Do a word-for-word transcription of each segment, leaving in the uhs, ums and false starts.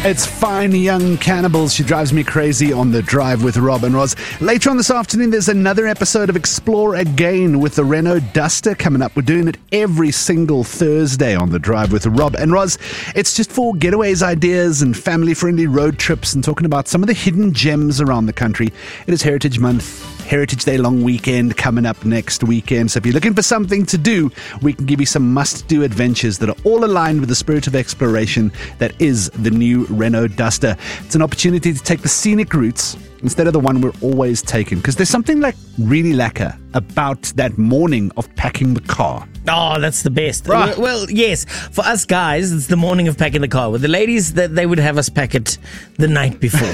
It's Fine Young Cannibals. She drives me crazy on The Drive with Rob and Roz. Later on this afternoon, there's another episode of Explore Again with the Renault Duster coming up. We're doing it every single Thursday on The Drive with Rob and Roz. It's just for getaways, ideas, and family-friendly road trips and talking about some of the hidden gems around the country. It is Heritage Month. Heritage Day long weekend coming up next weekend. So if you're looking for something to do, we can give you some must-do adventures that are all aligned with the spirit of exploration that is the new Renault Duster. It's an opportunity to take the scenic routes instead of the one we're always taking, because there's something like really lacquer about that morning of packing the car. Oh, that's the best. Right. Well, yes, for us guys, it's the morning of packing the car. With the ladies, that they would have us pack it the night before.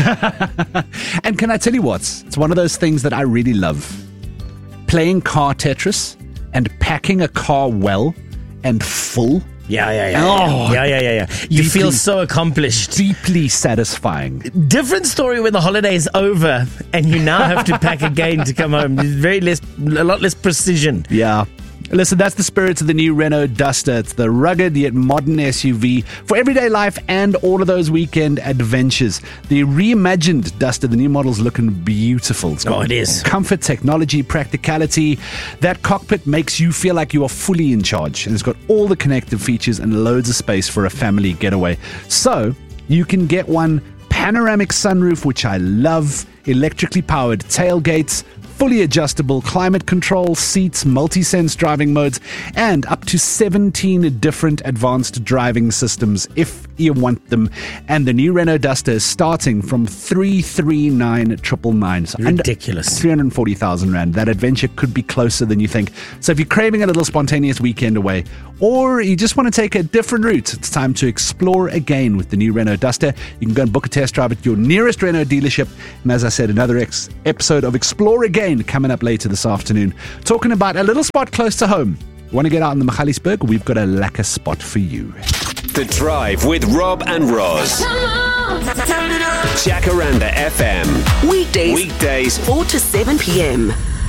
And can I tell you what? It's one of those things that I really love. Playing car Tetris and packing a car well and full. Yeah, yeah, yeah. Oh, yeah, yeah, yeah, yeah. You deeply, feel so accomplished. Deeply satisfying. Different story when the holiday is over and you now have to pack again to come home. Very less, a lot less precision. Yeah. Listen, that's the spirit of the new Renault Duster. It's the rugged yet modern S U V for everyday life and all of those weekend adventures. The reimagined Duster, the new model's looking beautiful. It's got Oh, it is. comfort, technology, practicality. That cockpit makes you feel like you are fully in charge. And it's got all the connected features and loads of space for a family getaway. So you can get one panoramic sunroof, which I love, electrically powered tailgates, fully adjustable climate control, seats, multi-sense driving modes, and up to seventeen different advanced driving systems if you want them. And the new Renault Duster is starting from three three nine nine nine nine. So Ridiculous. three hundred forty thousand rand. That adventure could be closer than you think. So if you're craving a little spontaneous weekend away, or you just want to take a different route, it's time to explore again with the new Renault Duster. You can go and book a test drive at your nearest Renault dealership. And as I said, another ex- episode of Explore Again coming up later this afternoon. Talking about a little spot close to home. You want to get out in the Magaliesburg? We've got a lacquer spot for you. The Drive with Rob and Roz. Jacaranda F M. Weekdays, Weekdays four to seven p.m.